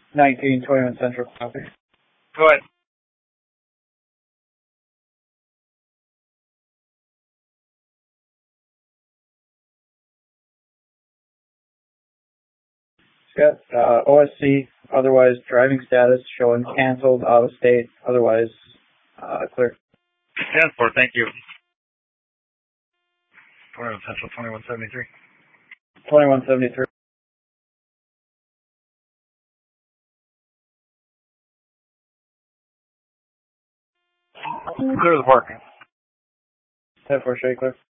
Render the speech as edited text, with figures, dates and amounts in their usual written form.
1921 Central copy. Go ahead. Got OSC, otherwise driving status showing canceled, out of state, otherwise clear. 10-4, thank you. 21 Central, 2173. 2173. Clear the parking. 10-4, straight clear.